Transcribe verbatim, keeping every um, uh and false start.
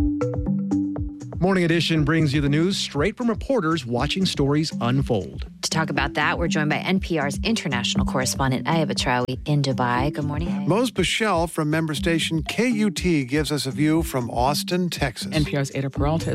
Morning Edition brings you the news straight from reporters watching stories unfold. To talk about that, we're joined by N P R's international correspondent, Ayaba Traoui, in Dubai. Good morning, Ayaba. Mose Bichelle from member station K U T gives us a view from Austin, Texas. N P R's Ada Peralta